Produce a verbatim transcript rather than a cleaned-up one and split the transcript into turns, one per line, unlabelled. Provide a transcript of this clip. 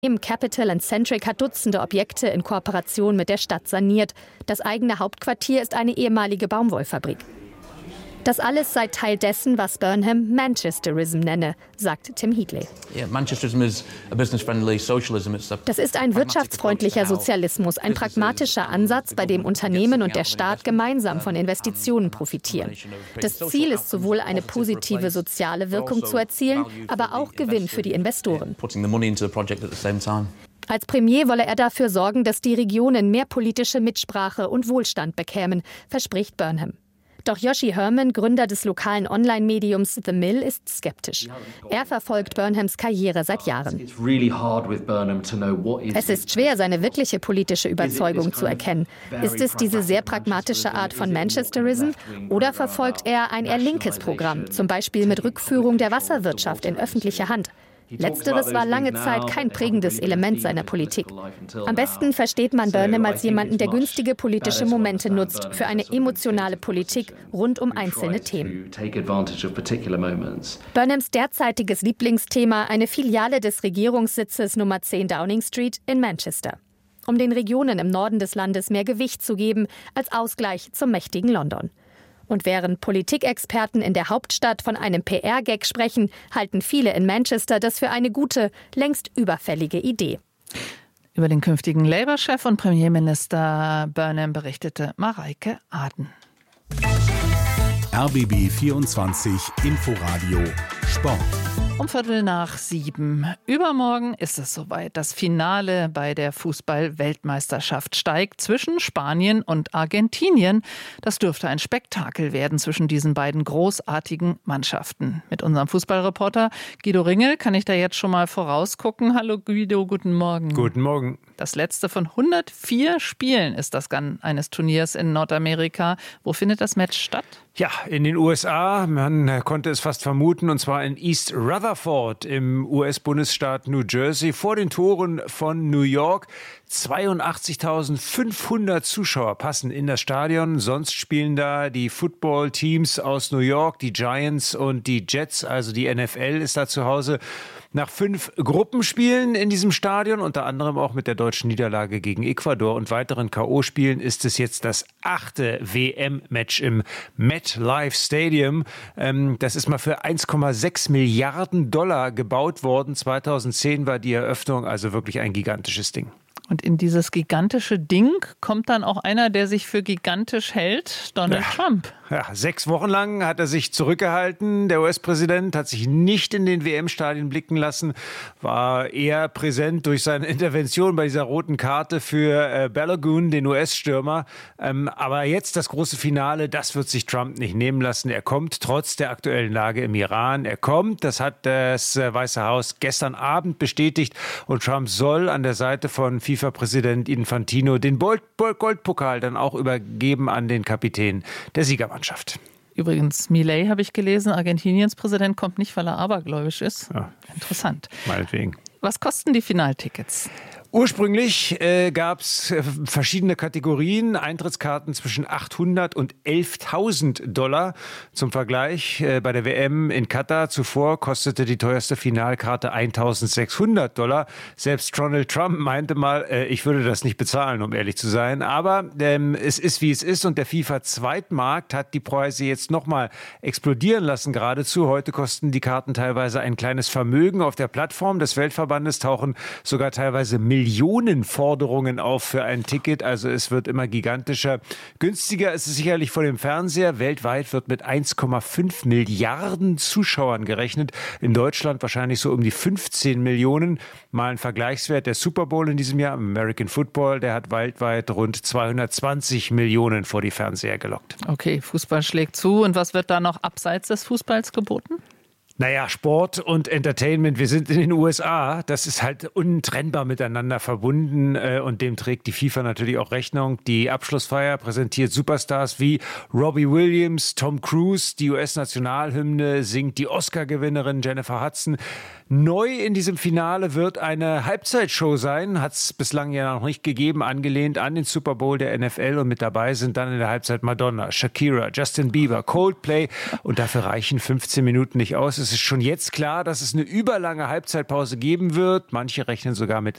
Capital and Centric hat Dutzende Objekte in Kooperation mit der Stadt saniert. Das eigene Hauptquartier ist eine ehemalige Baumwollfabrik. Das alles sei Teil dessen, was Burnham Manchesterism nenne, sagt Tim Heatley. Das ist ein wirtschaftsfreundlicher Sozialismus, ein pragmatischer Ansatz, bei dem Unternehmen und der Staat gemeinsam von Investitionen profitieren. Das Ziel ist sowohl eine positive soziale Wirkung zu erzielen, aber auch Gewinn für die Investoren. Als Premier wolle er dafür sorgen, dass die Regionen mehr politische Mitsprache und Wohlstand bekämen, verspricht Burnham. Doch Yoshi Herman, Gründer des lokalen Online-Mediums The Mill, ist skeptisch. Er verfolgt Burnhams Karriere seit Jahren. Es ist schwer, seine wirkliche politische Überzeugung zu erkennen. Ist es diese sehr pragmatische Art von Manchesterism oder verfolgt er ein eher linkes Programm, zum Beispiel mit Rückführung der Wasserwirtschaft in öffentliche Hand? Letzteres war lange Zeit kein prägendes Element seiner Politik. Am besten versteht man Burnham als jemanden, der günstige politische Momente nutzt für eine emotionale Politik rund um einzelne Themen. Burnhams derzeitiges Lieblingsthema, eine Filiale des Regierungssitzes Nummer zehn Downing Street in Manchester. Um den Regionen im Norden des Landes mehr Gewicht zu geben, als Ausgleich zum mächtigen London. Und während Politikexperten in der Hauptstadt von einem P R-Gag sprechen, halten viele in Manchester das für eine gute, längst überfällige Idee.
Über den künftigen Labour-Chef und Premierminister Burnham berichtete Mareike Aden.
R B B vierundzwanzig Inforadio Sport.
Um Viertel nach sieben. Übermorgen ist es soweit. Das Finale bei der Fußball-Weltmeisterschaft steigt zwischen Spanien und Argentinien. Das dürfte ein Spektakel werden zwischen diesen beiden großartigen Mannschaften. Mit unserem Fußballreporter Guido Ringel kann ich da jetzt schon mal vorausgucken. Hallo Guido, guten Morgen.
Guten Morgen.
Das letzte von hundertvier Spielen ist das Gun eines Turniers in Nordamerika. Wo findet das Match statt?
Ja, in den U S A. Man konnte es fast vermuten, und zwar in East Rutherford im U S-Bundesstaat New Jersey vor den Toren von New York. zweiundachtzigtausendfünfhundert Zuschauer passen in das Stadion. Sonst spielen da die Football-Teams aus New York, die Giants und die Jets, also die N F L ist da zu Hause. Nach fünf Gruppenspielen in diesem Stadion, unter anderem auch mit der deutschen Niederlage gegen Ecuador und weiteren K O-Spielen, ist es jetzt das achte W M-Match im MetLife Stadium. Ähm, das ist mal für eins Komma sechs Milliarden Dollar gebaut worden. zweitausendzehn war die Eröffnung, also wirklich ein gigantisches Ding.
Und in dieses gigantische Ding kommt dann auch einer, der sich für gigantisch hält, Donald
ja.
Trump.
Ja, sechs Wochen lang hat er sich zurückgehalten. Der U S-Präsident hat sich nicht in den W M-Stadien blicken lassen, war eher präsent durch seine Intervention bei dieser roten Karte für äh, Balogun, den U S-Stürmer. Ähm, aber jetzt das große Finale, das wird sich Trump nicht nehmen lassen. Er kommt trotz der aktuellen Lage im Iran. Er kommt, das hat das äh, Weiße Haus gestern Abend bestätigt. Und Trump soll an der Seite von FIFA-Präsident Infantino den Goldpokal dann auch übergeben an den Kapitän der Siegermannschaft.
Übrigens, Milei habe ich gelesen, Argentiniens Präsident kommt nicht, weil er abergläubisch ist. Ja. Interessant.
Meinetwegen.
Was kosten die Finaltickets?
Ursprünglich äh, gab es äh, verschiedene Kategorien, Eintrittskarten zwischen achthundert und elftausend Dollar. Zum Vergleich, äh, bei der W M in Katar zuvor kostete die teuerste Finalkarte eintausendsechshundert Dollar. Selbst Donald Trump meinte mal, äh, ich würde das nicht bezahlen, um ehrlich zu sein. Aber ähm, es ist, wie es ist, und der FIFA-Zweitmarkt hat die Preise jetzt nochmal explodieren lassen geradezu. Heute kosten die Karten teilweise ein kleines Vermögen. Auf der Plattform des Weltverbandes tauchen sogar teilweise Millionen Millionenforderungen auf für ein Ticket. Also es wird immer gigantischer. Günstiger ist es sicherlich vor dem Fernseher. Weltweit wird mit eins Komma fünf Milliarden Zuschauern gerechnet. In Deutschland wahrscheinlich so um die fünfzehn Millionen. Mal ein Vergleichswert. Der Super Bowl in diesem Jahr, American Football, der hat weltweit rund zweihundertzwanzig Millionen vor die Fernseher gelockt.
Okay, Fußball schlägt zu. Und was wird da noch abseits des Fußballs geboten?
Naja, Sport und Entertainment, wir sind in den U S A, das ist halt untrennbar miteinander verbunden und dem trägt die FIFA natürlich auch Rechnung. Die Abschlussfeier präsentiert Superstars wie Robbie Williams, Tom Cruise, die U S-Nationalhymne singt die Oscar-Gewinnerin Jennifer Hudson. Neu in diesem Finale wird eine Halbzeitshow sein, hat es bislang ja noch nicht gegeben, angelehnt an den Super Bowl der N F L, und mit dabei sind dann in der Halbzeit Madonna, Shakira, Justin Bieber, Coldplay, und dafür reichen fünfzehn Minuten nicht aus. Es ist schon jetzt klar, dass es eine überlange Halbzeitpause geben wird. Manche rechnen sogar mit